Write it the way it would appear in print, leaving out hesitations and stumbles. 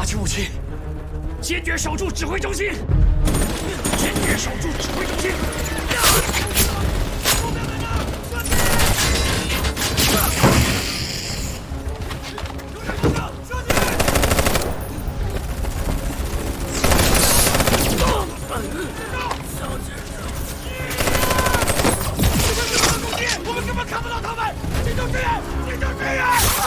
起武器，坚决守住指挥中心！坚决守住指挥中心！我们根本看不到他们！集中支援！集中支援！